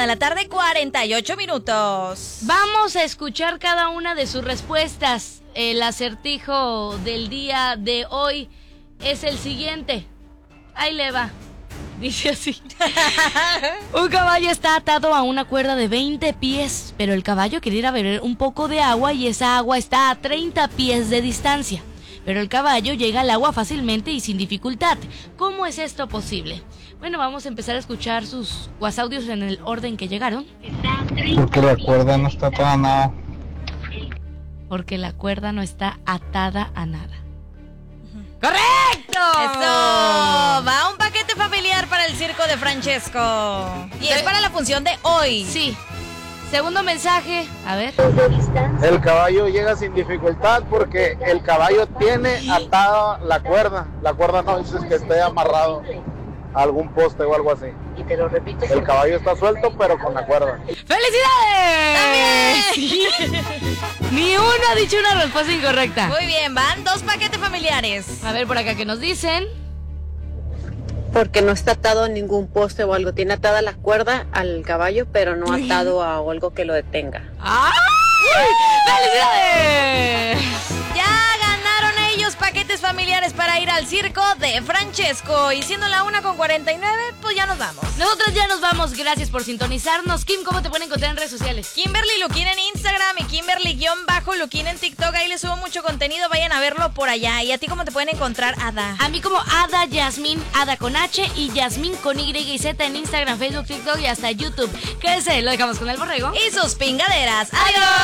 de la tarde, 48 minutos. Vamos a escuchar cada una de sus respuestas. El acertijo del día de hoy es el siguiente. Ahí le va. Dice así. Un caballo está atado a una cuerda de 20 pies, pero el caballo quiere ir a beber un poco de agua y esa agua está a 30 pies de distancia. Pero el caballo llega al agua fácilmente y sin dificultad. ¿Cómo es esto posible? Bueno, vamos a empezar a escuchar sus audios en el orden que llegaron. Porque la cuerda no está atada a nada. Porque la cuerda no está atada a nada. ¡Correcto! ¡Eso! Va un paquete familiar para el circo de Francesco. Y es para la función de hoy. Sí. Segundo mensaje, a ver. El caballo llega sin dificultad porque el caballo tiene atada la cuerda. La cuerda no dices que esté amarrado a algún poste o algo así. Y te lo repito. El caballo está suelto pero con la cuerda. ¡Felicidades! ¡También! Sí. Ni uno ha dicho una respuesta incorrecta. Muy bien, van 2 paquetes familiares. A ver por acá que nos dicen. Porque no está atado a ningún poste o algo. Tiene atada la cuerda al caballo, pero no atado a algo que lo detenga. ¡Ay! ¡Felicidades! Ya ganaron ellos paquetes familiares para ir al circo de Francesco. Y siendo la 1:49, pues ya nos vamos. Nosotros ya nos vamos, gracias por sintonizarnos. Kim, ¿cómo te pueden encontrar en redes sociales? Kimberly Luquín en Instagram y Kimberly-Luquín en TikTok. Ahí les subo mucho contenido, vayan a verlo por allá. ¿Y a ti cómo te pueden encontrar, Ada? A mí como Ada Yasmín, Ada con H y Yasmín con Y y Z en Instagram, Facebook, TikTok y hasta YouTube. Quédese, lo dejamos con el borrego Y sus pingaderas. ¡Adiós!